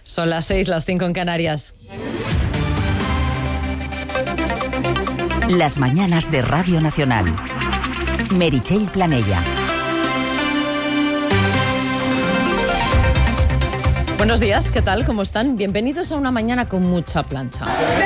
Son las 6, las 5 en Canarias. Las mañanas de Radio Nacional. Meritxell Planella. Buenos días, ¿qué tal? ¿Cómo están? Bienvenidos a una mañana con mucha plancha.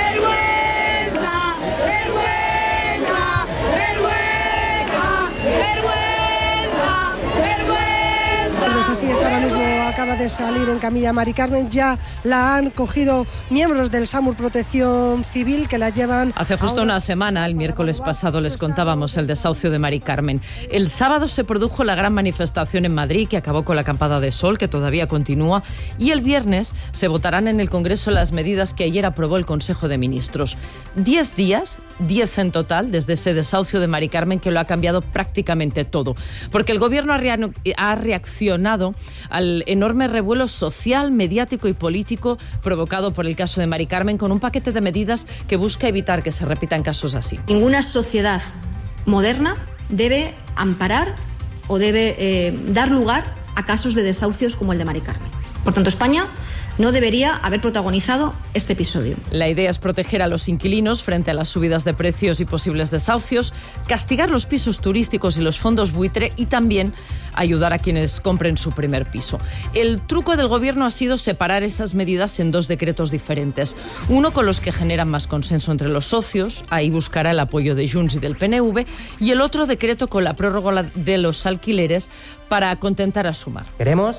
Así es, ahora mismo acaba de salir en camilla Mari Carmen, ya la han cogido miembros del SAMUR Protección Civil que la llevan... Hace justo una semana, el miércoles pasado, les contábamos el desahucio de Mari Carmen. El sábado se produjo la gran manifestación en Madrid que acabó con la acampada de sol, que todavía continúa, y el viernes se votarán en el Congreso las medidas que ayer aprobó el Consejo de Ministros. 10 días, 10 en total, desde ese desahucio de Mari Carmen, que lo ha cambiado prácticamente todo, porque el Gobierno ha reaccionado al enorme revuelo social, mediático y político provocado por el caso de Mari Carmen, con un paquete de medidas que busca evitar que se repitan casos así. Ninguna sociedad moderna debe amparar o debe dar lugar a casos de desahucios como el de Mari Carmen. Por tanto, España no debería haber protagonizado este episodio. La idea es proteger a los inquilinos frente a las subidas de precios y posibles desahucios, castigar los pisos turísticos y los fondos buitre y también ayudar a quienes compren su primer piso. El truco del Gobierno ha sido separar esas medidas en dos decretos diferentes. Uno con los que generan más consenso entre los socios, ahí buscará el apoyo de Junts y del PNV, y el otro decreto con la prórroga de los alquileres para contentar a Sumar. Queremos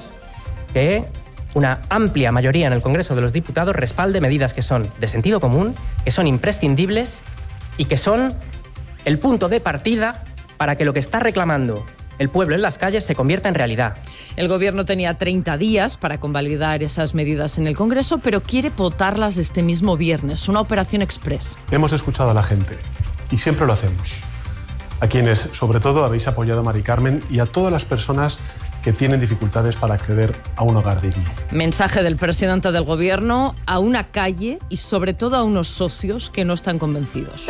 que una amplia mayoría en el Congreso de los Diputados respalde medidas que son de sentido común, que son imprescindibles y que son el punto de partida para que lo que está reclamando el pueblo en las calles se convierta en realidad. El Gobierno tenía 30 días para convalidar esas medidas en el Congreso, pero quiere votarlas este mismo viernes, una operación express. Hemos escuchado a la gente y siempre lo hacemos. A quienes, sobre todo, habéis apoyado a Mari Carmen y a todas las personas que tienen dificultades para acceder a un hogar digno. Mensaje del presidente del Gobierno a una calle y sobre todo a unos socios que no están convencidos.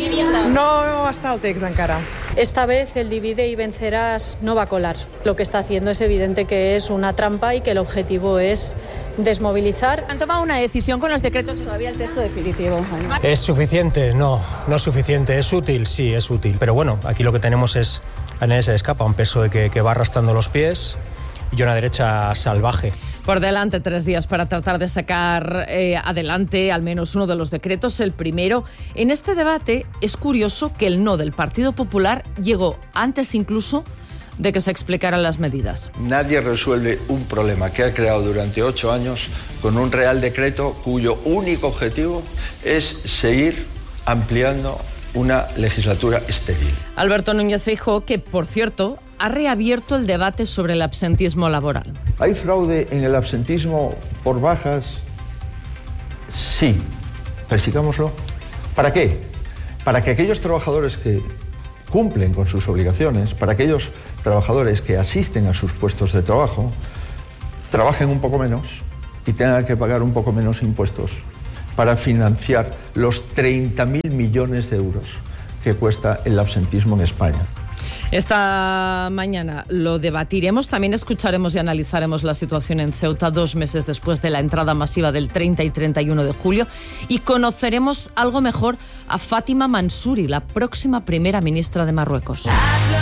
No està el text encara. Esta vez el divide y vencerás no va a colar. Lo que está haciendo es evidente que es una trampa y que el objetivo es desmovilizar. ¿Han tomado una decisión con los decretos? Todavía el texto definitivo. ¿Es suficiente? No es suficiente. ¿Es útil? Sí, es útil. Pero bueno, aquí lo que tenemos es a nadie se escapa, un PSOE que va arrastrando los pies y una derecha salvaje. Por delante 3 días para tratar de sacar adelante al menos uno de los decretos, el primero. En este debate es curioso que el no del Partido Popular llegó antes incluso de que se explicaran las medidas. Nadie resuelve un problema que ha creado durante 8 años con un real decreto cuyo único objetivo es seguir ampliando una legislatura estéril. Alberto Núñez Feijóo, que por cierto ha reabierto el debate sobre el absentismo laboral. ¿Hay fraude en el absentismo por bajas? Sí, persigámoslo. ¿Para qué? Para que aquellos trabajadores que cumplen con sus obligaciones, para aquellos trabajadores que asisten a sus puestos de trabajo, trabajen un poco menos y tengan que pagar un poco menos impuestos para financiar los 30.000 millones de euros que cuesta el absentismo en España. Esta mañana lo debatiremos, también escucharemos y analizaremos la situación en Ceuta 2 meses después de la entrada masiva del 30 y 31 de julio y conoceremos algo mejor a Fátima Mansouri, la próxima primera ministra de Marruecos.